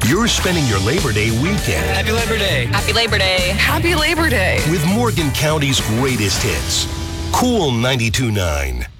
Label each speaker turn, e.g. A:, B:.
A: You're spending your Labor Day weekend
B: Happy Labor Day.
C: Happy Labor Day.
D: Happy Labor Day.
A: with Morgan County's greatest hits. Cool 92.9.